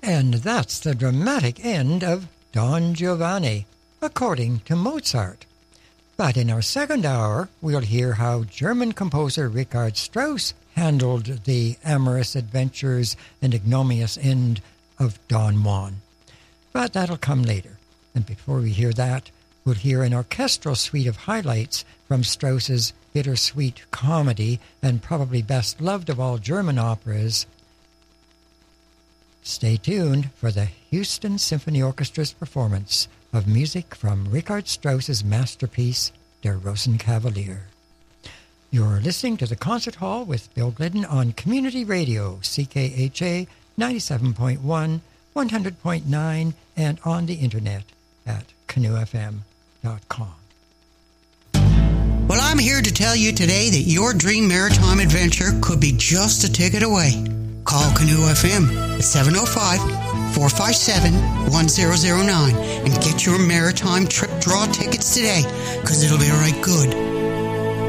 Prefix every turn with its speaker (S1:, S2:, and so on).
S1: And that's the dramatic end of Don Giovanni, according to Mozart. But in our second hour, we'll hear how German composer Richard Strauss handled the amorous adventures and ignominious end of Don Juan. But that'll come later. And before we hear that, we'll hear an orchestral suite of highlights from Strauss's bittersweet comedy and probably best loved of all German operas. Stay tuned for the Houston Symphony Orchestra's performance of music from Richard Strauss's masterpiece, Der Rosenkavalier. You're listening to the Concert Hall with Bill Glidden on Community Radio, CKHA 97.1, 100.9, and on the internet at canoefm.com.
S2: Well, I'm here to tell you today that your dream maritime adventure could be just a ticket away. Call Canoe FM at 705-457-1009 and get your maritime trip draw tickets today, because it'll be right good.